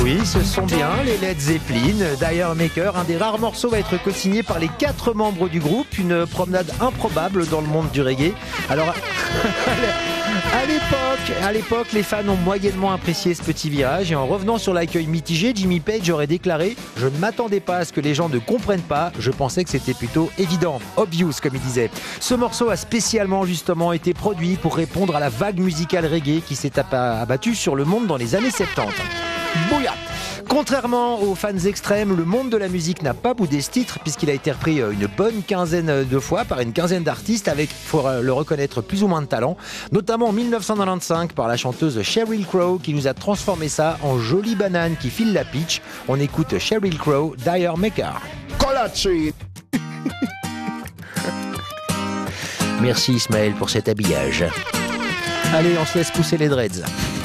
Oui, ce sont bien les Led Zeppelin. Dire Maker, un des rares morceaux va être co-signé par les 4 membres du groupe. Une promenade improbable dans le monde du reggae. Alors, à l'époque, les fans ont moyennement apprécié ce petit virage. Et en revenant sur l'accueil mitigé, Jimmy Page aurait déclaré « Je ne m'attendais pas à ce que les gens ne comprennent pas. Je pensais que c'était plutôt évident, obvious comme il disait. » Ce morceau a spécialement justement été produit pour répondre à la vague musicale reggae qui s'est abattue sur le monde dans les années 70. Bouya! Contrairement aux fans extrêmes, le monde de la musique n'a pas boudé ce titre puisqu'il a été repris une bonne quinzaine de fois par une quinzaine d'artistes avec, faut le reconnaître, plus ou moins de talent, notamment en 1995 par la chanteuse Sheryl Crow qui nous a transformé ça en jolie banane qui file la pitch. On écoute Sheryl Crow, Dire Maker. Merci Ismaël pour cet habillage. Allez, on se laisse pousser les dreads.